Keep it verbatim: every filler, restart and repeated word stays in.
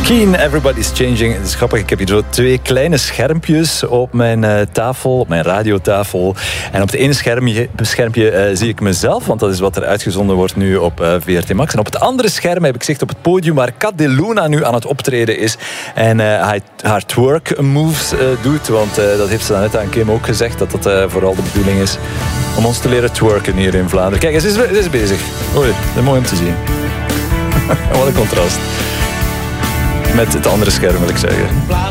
Keen, Everybody's Changing. Het is grappig, ik heb hier zo twee kleine schermpjes op mijn uh, tafel, op mijn radiotafel. En op het ene schermpje, schermpje uh, zie ik mezelf, want dat is wat er uitgezonden wordt nu op uh, V R T Max. En op het andere scherm heb ik zicht op het podium waar Cat de Luna nu aan het optreden is. En uh, hij haar twerk moves uh, doet, want uh, dat heeft ze dan net aan Kim ook gezegd, dat dat uh, vooral de bedoeling is om ons te leren twerken hier in Vlaanderen. Kijk, ze is, ze is bezig. Oei, dat is mooi om te zien. Wat een contrast. Met het andere scherm, wil ik zeggen.